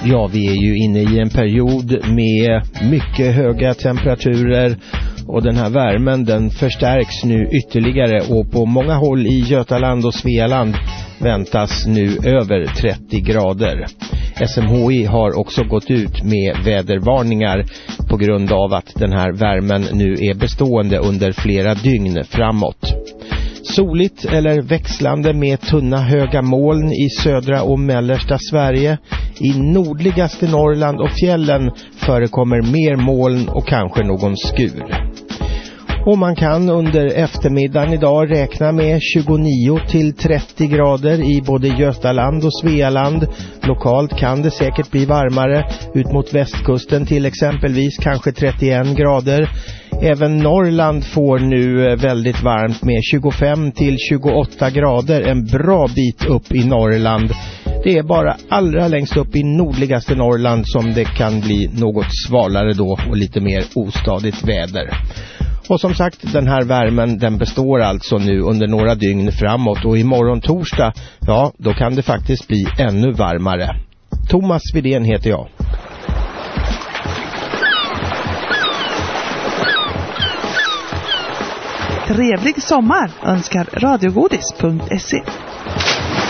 Ja, vi är ju inne i en period med mycket höga temperaturer och den här värmen den förstärks nu ytterligare och på många håll i Götaland och Svealand väntas nu över 30 grader. SMHI har också gått ut med vädervarningar på grund av att den här värmen nu är bestående under flera dygn framåt. Soligt eller växlande med tunna höga moln i södra och mellersta Sverige. I nordligaste Norrland och fjällen förekommer mer moln och kanske någon skur. Och man kan under eftermiddagen idag räkna med 29 till 30 grader i både Götaland och Svealand. Lokalt kan det säkert bli varmare, ut mot västkusten till exempelvis kanske 31 grader. Även Norrland får nu väldigt varmt med 25 till 28 grader, en bra bit upp i Norrland. Det är bara allra längst upp i nordligaste Norrland som det kan bli något svalare då och lite mer ostadigt väder. Och som sagt, den här värmen den består alltså nu under några dygn framåt och imorgon torsdag, ja, då kan det faktiskt bli ännu varmare. Thomas Widén heter jag. Trevlig sommar önskar radiogodis.se.